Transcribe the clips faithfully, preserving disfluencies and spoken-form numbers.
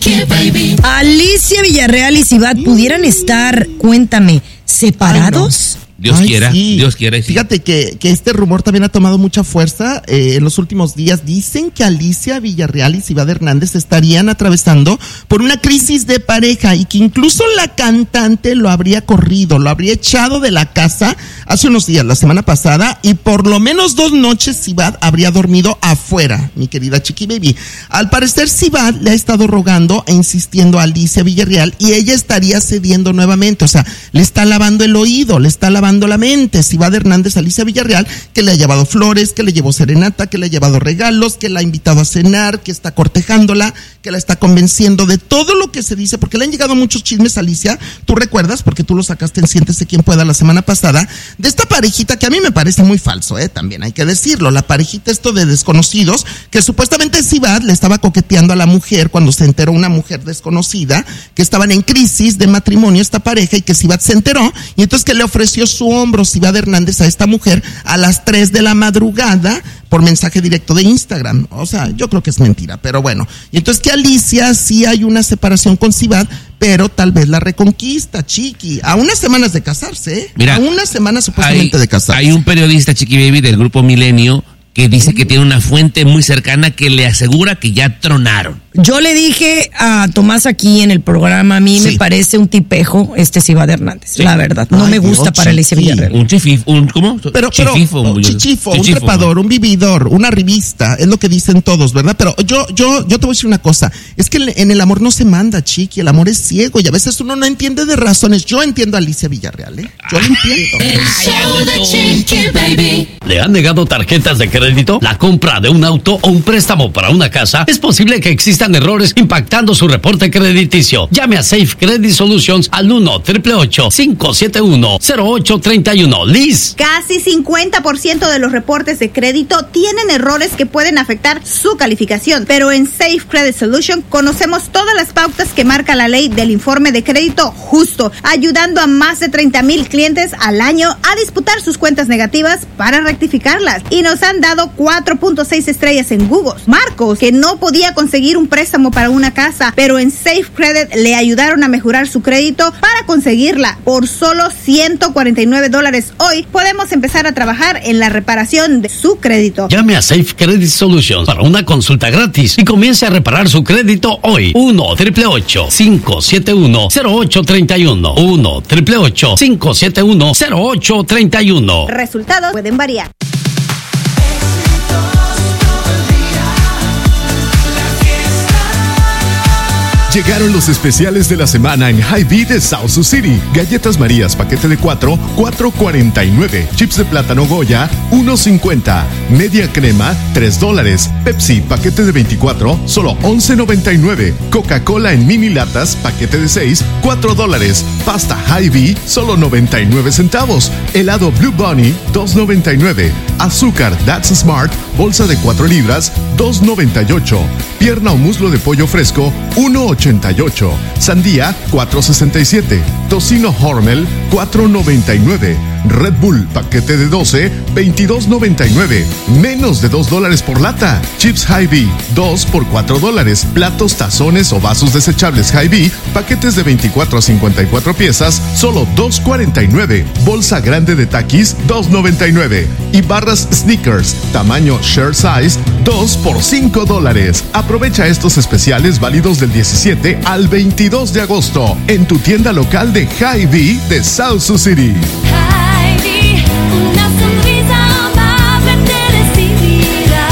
Alicia Villarreal y Sivat pudieran estar, cuéntame, separados. Dios Ay, quiera, sí. Dios quiera. Sí. Fíjate que, que este rumor también ha tomado mucha fuerza eh, en los últimos días. Dicen que Alicia Villarreal y Sivat Hernández estarían atravesando por una crisis de pareja y que incluso la cantante lo habría corrido, lo habría echado de la casa hace unos días, la semana pasada, y por lo menos dos noches Sivat habría dormido afuera, mi querida Chiqui Baby. Al parecer Sivat le ha estado rogando e insistiendo a Alicia Villarreal y ella estaría cediendo nuevamente, o sea, le está lavando el oído, le está lavando la mente. Sivat Hernández, Alicia Villarreal, que le ha llevado flores, que le llevó serenata, que le ha llevado regalos, que la ha invitado a cenar, que está cortejándola, que la está convenciendo de todo lo que se dice, porque le han llegado muchos chismes, Alicia, tú recuerdas, porque tú lo sacaste en Siéntese Quien Pueda la semana pasada, de esta parejita que a mí me parece muy falso, eh, también hay que decirlo, la parejita esto de desconocidos, que supuestamente Sivat le estaba coqueteando a la mujer cuando se enteró, una mujer desconocida, que estaban en crisis de matrimonio esta pareja, y que Sivat se enteró, y entonces que le ofreció su hombro Sivat Hernández a esta mujer a las tres de la madrugada por mensaje directo de Instagram. O sea, yo creo que es mentira, pero bueno. Y entonces que Alicia sí hay una separación con Sivat, pero tal vez la reconquista, Chiqui, a unas semanas de casarse, ¿eh? Mira, a unas semanas supuestamente hay, de casarse. Hay un periodista, Chiqui Baby, del grupo Milenio, que dice que tiene una fuente muy cercana que le asegura que ya tronaron. Yo le dije a Tomás aquí en el programa, a mí sí. me parece un tipejo este Sivat Hernández, sí. la verdad. No Ay, me gusta Dios, para Alicia Villarreal. Un chifif, un, ¿cómo? Pero, pero, Chififo, un chichifo, un trepador, un vividor, una revista, es lo que dicen todos, ¿verdad? Pero yo, yo, yo te voy a decir una cosa, es que en el amor no se manda, Chiqui, el amor es ciego y a veces uno no entiende de razones. Yo entiendo a Alicia Villarreal, ¿eh? Yo lo entiendo. El show de Chiqui Baby. ¿Le han negado tarjetas de crédito? ¿La compra de un auto o un préstamo para una casa? Es posible que existan errores impactando su reporte crediticio. Llame a Safe Credit Solutions al uno, ocho ocho ocho, cinco siete uno, cero ocho tres uno. Liz. Casi cincuenta por ciento de los reportes de crédito tienen errores que pueden afectar su calificación, pero en Safe Credit Solutions conocemos todas las pautas que marca la ley del informe de crédito justo, ayudando a más de treinta mil clientes al año a disputar sus cuentas negativas para rectificarlas. Y nos han dado cuatro punto seis estrellas en Google. Marcos, que no podía conseguir un préstamo para una casa, pero en Safe Credit le ayudaron a mejorar su crédito para conseguirla por solo ciento cuarenta y nueve dólares. Hoy podemos empezar a trabajar en la reparación de su crédito. Llame a Safe Credit Solutions para una consulta gratis y comience a reparar su crédito hoy. uno, ocho ocho ocho, cinco siete uno, cero ocho tres uno. uno, ocho ocho ocho, cinco siete uno, cero ocho tres uno. Resultados pueden variar. Llegaron los especiales de la semana en Hy-Vee de South Sioux City. Galletas Marías, paquete de cuatro, cuatro cuarenta y nueve. Chips de plátano Goya, uno cincuenta. Media crema, tres dólares. Pepsi, paquete de veinticuatro, solo once noventa y nueve. Coca-Cola en mini latas, paquete de seis, cuatro dólares. Pasta Hy-Vee, solo noventa y nueve centavos. Helado Blue Bunny, dos noventa y nueve. Azúcar That's Smart, bolsa de cuatro libras, dos noventa y ocho. Pierna o muslo de pollo fresco, uno ochenta y ocho. Sandía, cuatro sesenta y siete. Tocino Hormel, cuatro noventa y nueve. Red Bull, paquete de doce, veintidós noventa y nueve. Menos de dos dólares por lata. Chips Hy-Vee, dos por cuatro dólares. Platos, tazones o vasos desechables Hy-Vee, paquetes de veinticuatro a cincuenta y cuatro piezas, solo dos cuarenta y nueve. Bolsa grande de Takis, dos noventa y nueve. Y barras Snickers, tamaño Share Size, dos por cinco dólares. Aprovecha estos especiales válidos del diecisiete al veintidós de agosto en tu tienda local de Hy-Vee de South Sioux City. Hy-Vee, una sonrisa amable te recibirá.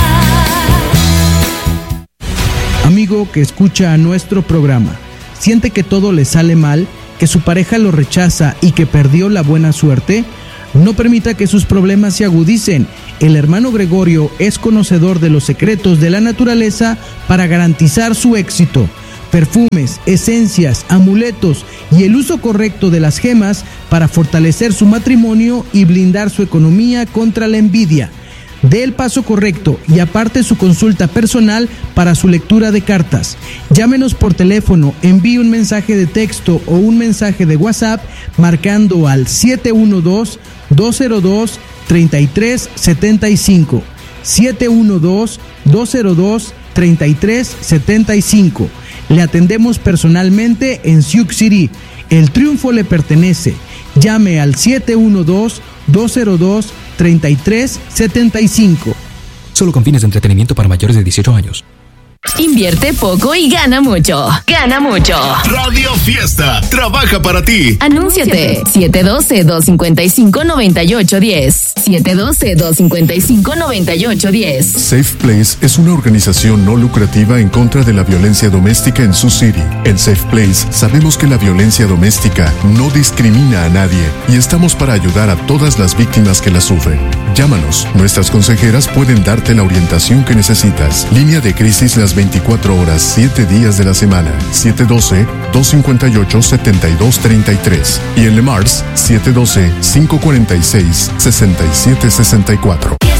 Amigo que escucha nuestro programa, ¿siente que todo le sale mal, que su pareja lo rechaza y que perdió la buena suerte? No permita que sus problemas se agudicen. El hermano Gregorio es conocedor de los secretos de la naturaleza para garantizar su éxito. Perfumes, esencias, amuletos y el uso correcto de las gemas para fortalecer su matrimonio y blindar su economía contra la envidia. Dé el paso correcto y aparte su consulta personal para su lectura de cartas. Llámenos por teléfono, envíe un mensaje de texto o un mensaje de WhatsApp marcando al siete uno dos, dos cero dos, tres tres siete cinco. siete uno dos, dos cero dos, tres tres siete cinco. Le atendemos personalmente en Sioux City. El triunfo le pertenece. Llame al siete uno dos, dos cero dos, tres tres siete cinco. Solo con fines de entretenimiento para mayores de dieciocho años. Invierte poco y gana mucho. Gana mucho. Radio Fiesta trabaja para ti. Anúnciate. siete uno dos, dos cinco cinco, nueve ocho uno cero. siete uno dos, dos cinco cinco, nueve ocho uno cero. Safe Place es una organización no lucrativa en contra de la violencia doméstica en Sioux City. En Safe Place sabemos que la violencia doméstica no discrimina a nadie y estamos para ayudar a todas las víctimas que la sufren. Llámanos. Nuestras consejeras pueden darte la orientación que necesitas. Línea de crisis las veinticuatro horas, siete días de la semana. siete uno dos, dos cinco ocho, siete dos tres tres. Y en Le Mars, siete uno dos, cinco cuatro seis, seis siete seis cuatro.